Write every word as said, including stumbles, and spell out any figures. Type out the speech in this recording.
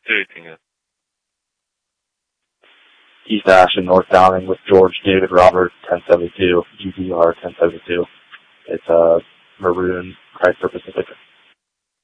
对，听了。 East Ash and North Downing with George David Robert, ten seventy-two, G P R ten seventy-two. It's a maroon Chrysler Pacifica.